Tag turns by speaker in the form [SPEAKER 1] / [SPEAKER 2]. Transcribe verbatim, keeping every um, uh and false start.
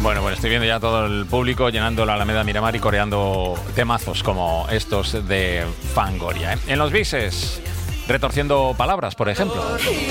[SPEAKER 1] Bueno, bueno, estoy viendo ya todo el público llenando la Alameda Miramar y coreando temazos como estos de Fangoria, ¿eh? En los bises, retorciendo palabras, por ejemplo.